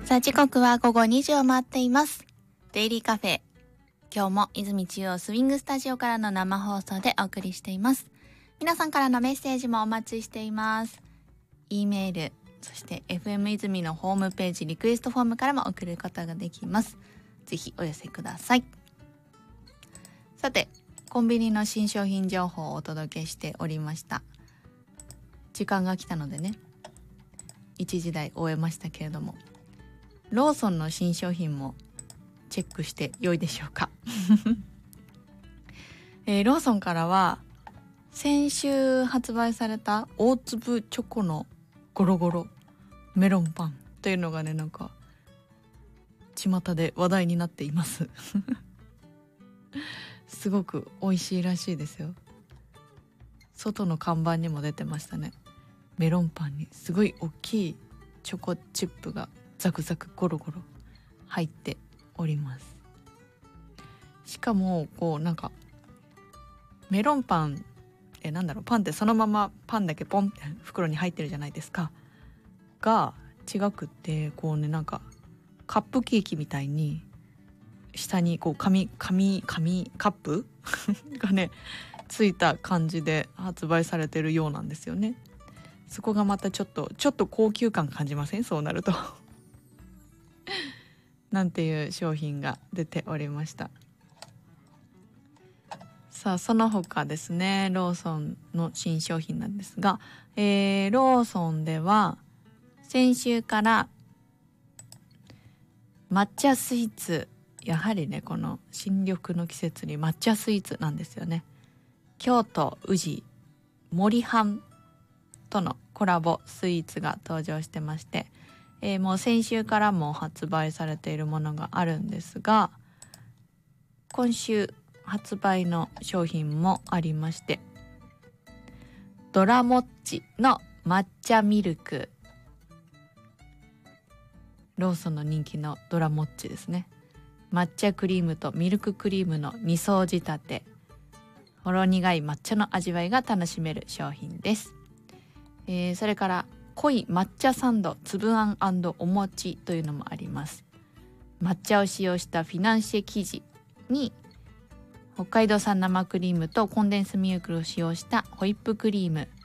さあ時刻は午後2時を回っています。デイリーカフェ、今日も泉中央スウィングスタジオからの生放送でお送りしています。皆さんからのメッセージもお待ちしています。 E メール、そして FM 泉のホームページリクエストフォームからも送ることができます。ぜひお寄せください。さて、コンビニの新商品情報をお届けしておりました。時間が来たのでね、1時台終えましたけれども、ローソンの新商品もチェックして良いでしょうか、ローソンからは先週発売された大粒チョコのゴロゴロメロンパンというのがね、なんか巷で話題になっていますすごく美味しいらしいですよ。外の看板にも出てましたね。メロンパンにすごい大きいチョコチップがザクザクゴロゴロ入っております。しかもこうなんかメロンパンパンってそのままパンだけポンって袋に入ってるじゃないですか。が違くってこうね、なんかカップケーキみたいに下にこう紙カップがねついた感じで発売されてるようなんですよね。そこがまたちょっと高級感感じません？そうなるとなんていう商品が出ておりました。さあその他ですね、ローソンの新商品なんですが、ローソンでは先週から抹茶スイーツ、やはりねこの新緑の季節に抹茶スイーツなんですよね。京都宇治森半とのコラボスイーツが登場してまして、もう先週からも発売されているものがあるんですが、今週発売の商品もありまして、ドラモッチの抹茶ミルク、ローソンの人気のドラモッチですね。抹茶クリームとミルククリームの2層仕立て、ほろ苦い抹茶の味わいが楽しめる商品です。それから濃い抹茶サンドつぶあん&お餅というのもあります。抹茶を使用したフィナンシェ生地に北海道産生クリームとコンデンスミルクを使用したホイップクリーム、